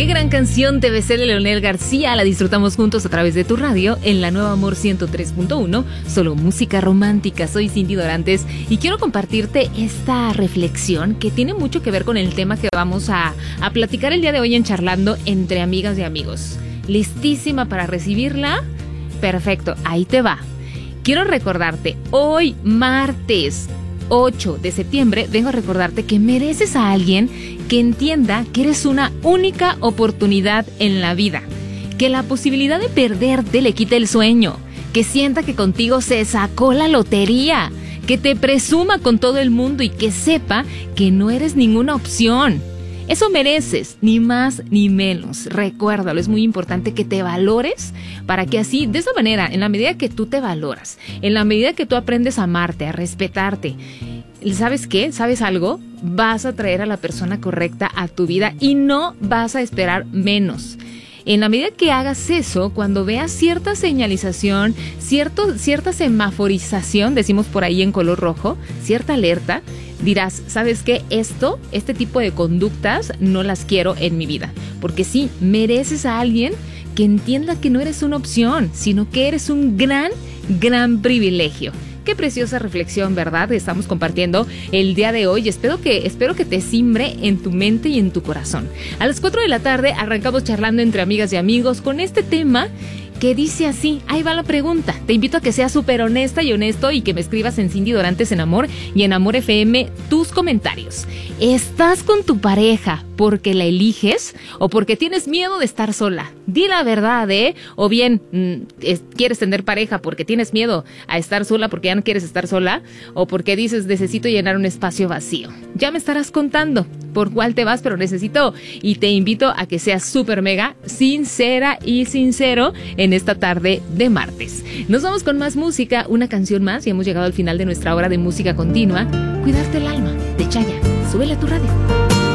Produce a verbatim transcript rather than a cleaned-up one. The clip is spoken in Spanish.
Qué gran canción T V C de Leonel García. La disfrutamos juntos a través de tu radio en la Nueva Amor ciento tres punto uno. Solo música romántica. Soy Cindy Dorantes y quiero compartirte esta reflexión que tiene mucho que ver con el tema que vamos a, a platicar el día de hoy en Charlando entre amigas y amigos. ¿Listísima para recibirla? Perfecto, ahí te va. Quiero recordarte, hoy martes ocho de septiembre, vengo a recordarte que mereces a alguien que entienda que eres una única oportunidad en la vida, que la posibilidad de perderte le quite el sueño, que sienta que contigo se sacó la lotería, que te presuma con todo el mundo y que sepa que no eres ninguna opción. Eso mereces, ni más ni menos. Recuérdalo, es muy importante que te valores para que así, de esa manera, en la medida que tú te valoras, en la medida que tú aprendes a amarte, a respetarte, ¿sabes qué? ¿Sabes algo? Vas a traer a la persona correcta a tu vida y no vas a esperar menos. En la medida que hagas eso, cuando veas cierta señalización, cierto, cierta semaforización, decimos por ahí en color rojo, cierta alerta, dirás, ¿sabes qué? Esto, este tipo de conductas no las quiero en mi vida. Porque sí, mereces a alguien que entienda que no eres una opción, sino que eres un gran, gran privilegio. Qué preciosa reflexión, ¿verdad? Estamos compartiendo el día de hoy. Espero que, espero que te simbre en tu mente y en tu corazón. A las cuatro de la tarde arrancamos charlando entre amigas y amigos con este tema que dice así. Ahí va la pregunta. Te invito a que seas súper honesta y honesto y que me escribas en Cindy Dorantes en Amor y en Amor F M tus comentarios. ¿Estás con tu pareja porque la eliges o porque tienes miedo de estar sola? Di la verdad, ¿eh? O bien, mmm, es, quieres tener pareja porque tienes miedo a estar sola porque ya no quieres estar sola, o porque dices, necesito llenar un espacio vacío. Ya me estarás contando por cuál te vas, pero necesito y te invito a que seas súper mega sincera y sincero en esta tarde de martes. Nos vamos con más música, una canción más y hemos llegado al final de nuestra hora de música continua. Cuidarte el alma, de Chayanne. Súbele a tu radio.